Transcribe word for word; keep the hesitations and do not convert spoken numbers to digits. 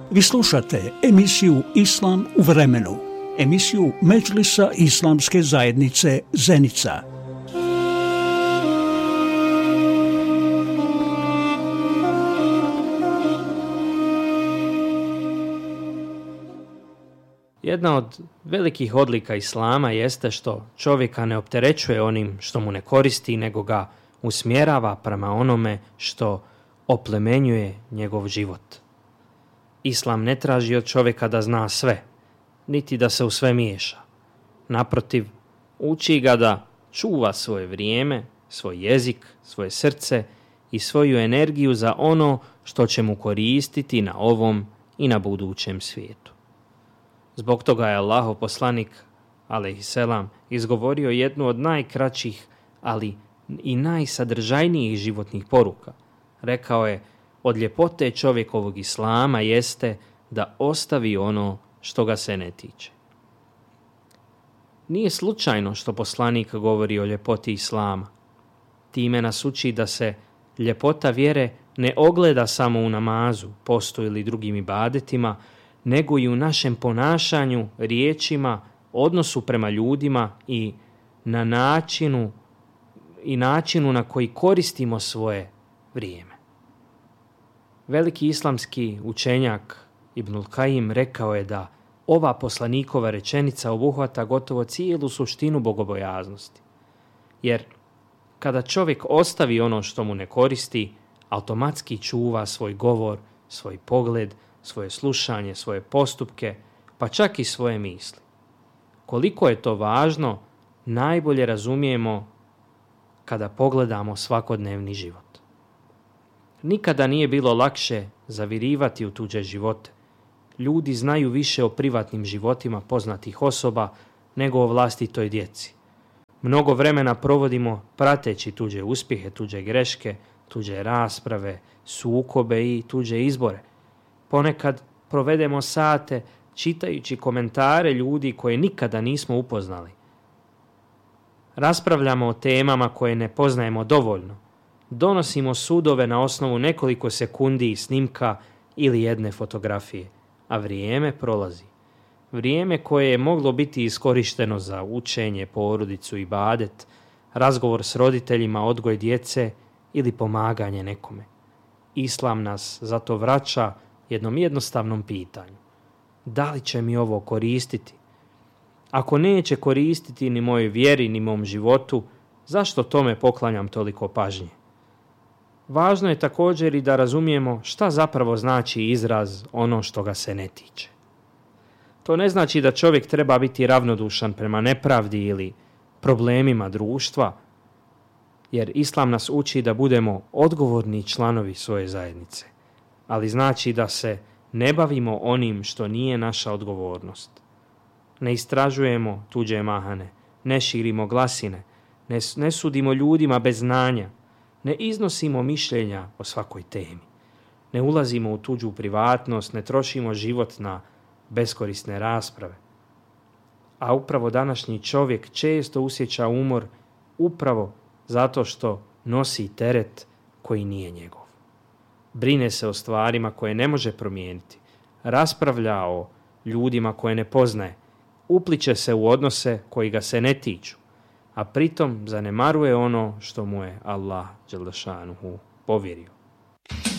Vi slušate emisiju Islam u vremenu, emisiju Medžlisa Islamske zajednice Zenica. Jedna od velikih odlika Islama jeste što čovjeka ne opterećuje onim što mu ne koristi, nego ga usmjerava prema onome što oplemenjuje njegov život. Islam ne traži od čovjeka da zna sve, niti da se u sve miješa. Naprotiv, uči ga da čuva svoje vrijeme, svoj jezik, svoje srce i svoju energiju za ono što će mu koristiti na ovom i na budućem svijetu. Zbog toga je Allahov poslanik, alejhiselam, izgovorio jednu od najkraćih, ali i najsadržajnijih životnih poruka. Rekao je, od ljepote čovjekovog islama jeste da ostavi ono što ga se ne tiče. Nije slučajno što poslanik govori o ljepoti islama. Time nas uči da se ljepota vjere ne ogleda samo u namazu, postu ili drugim ibadetima, nego i u našem ponašanju, riječima, odnosu prema ljudima i na načinu i načinu na koji koristimo svoje vrijeme. Veliki islamski učenjak Ibnul Kajim rekao je da ova poslanikova rečenica obuhvata gotovo cijelu suštinu bogobojaznosti. Jer kada čovjek ostavi ono što mu ne koristi, automatski čuva svoj govor, svoj pogled, svoje slušanje, svoje postupke, pa čak i svoje misli. Koliko je to važno, najbolje razumijemo kada pogledamo svakodnevni život. Nikada nije bilo lakše zavirivati u tuđe živote. Ljudi znaju više o privatnim životima poznatih osoba nego o vlastitoj djeci. Mnogo vremena provodimo prateći tuđe uspjehe, tuđe greške, tuđe rasprave, sukobe i tuđe izbore. Ponekad provedemo sate čitajući komentare ljudi koje nikada nismo upoznali. Raspravljamo o temama koje ne poznajemo dovoljno. Donosimo sudove na osnovu nekoliko sekundi snimka ili jedne fotografije, a vrijeme prolazi. Vrijeme koje je moglo biti iskorišteno za učenje, porodicu, ibadet, razgovor s roditeljima, odgoj djece ili pomaganje nekome. Islam nas zato vraća jednom jednostavnom pitanju. Da li će mi ovo koristiti? Ako neće koristiti ni mojoj vjeri, ni mom životu, zašto tome poklanjam toliko pažnje? Važno je također i da razumijemo šta zapravo znači izraz ono što ga se ne tiče. To ne znači da čovjek treba biti ravnodušan prema nepravdi ili problemima društva, jer Islam nas uči da budemo odgovorni članovi svoje zajednice, ali znači da se ne bavimo onim što nije naša odgovornost. Ne istražujemo tuđe mahane, ne širimo glasine, ne, ne sudimo ljudima bez znanja, ne iznosimo mišljenja o svakoj temi, ne ulazimo u tuđu privatnost, ne trošimo život na beskorisne rasprave. A upravo današnji čovjek često osjeća umor upravo zato što nosi teret koji nije njegov. Brine se o stvarima koje ne može promijeniti, raspravlja o ljudima koje ne poznaje, upliće se u odnose koji ga se ne tiču, a pritom zanemaruje ono što mu je Allah dželle šanuhu povjerio.